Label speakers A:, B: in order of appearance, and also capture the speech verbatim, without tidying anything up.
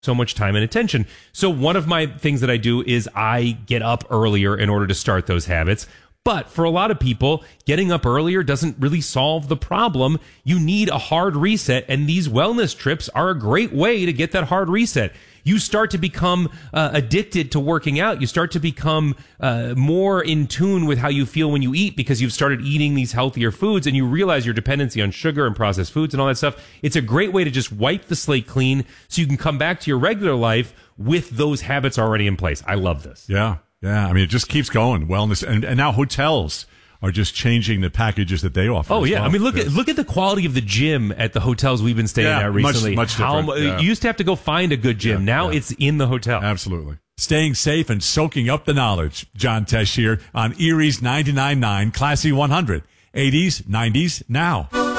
A: so much time and attention. So one of my things that I do is I get up earlier in order to start those habits. But for a lot of people, getting up earlier doesn't really solve the problem. You need a hard reset, and these wellness trips are a great way to get that hard reset. You start to become uh, addicted to working out. You start to become uh, more in tune with how you feel when you eat because you've started eating these healthier foods, and you realize your dependency on sugar and processed foods and all that stuff. It's a great way to just wipe the slate clean so you can come back to your regular life with those habits already in place. I love this.
B: Yeah. Yeah, I mean, it just keeps going. Wellness, and, and now hotels are just changing the packages that they offer.
A: Oh
B: as
A: yeah,
B: well.
A: I mean, look
B: Yes.
A: at look at the quality of the gym at the hotels we've been staying
B: Yeah,
A: at
B: much-
A: recently.
B: much
A: How
B: different, yeah.
A: You used to have to go find a good gym.
B: Yeah,
A: now
B: yeah.
A: it's in the hotel.
B: Absolutely. Staying safe and soaking up the knowledge. John Tesh here on Erie's ninety-nine point nine Classy one hundred. eighties, nineties, now.